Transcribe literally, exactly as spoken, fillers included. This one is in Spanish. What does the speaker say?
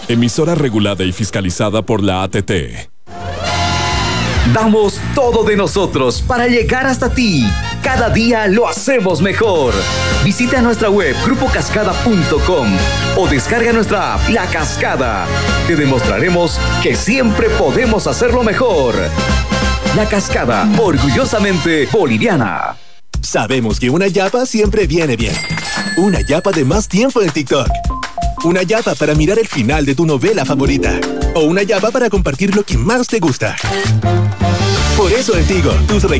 Emisora regulada y fiscalizada por la A T T. Damos todo de nosotros para llegar hasta ti. Cada día lo hacemos mejor. Visita nuestra web grupo cascada punto com o descarga nuestra app La Cascada. Te demostraremos que siempre podemos hacerlo mejor. La Cascada, orgullosamente boliviana. Sabemos que una yapa siempre viene bien. Una yapa de más tiempo en TikTok. Una yapa para mirar el final de tu novela favorita. O una yapa para compartir lo que más te gusta. Por eso en Tigo, tus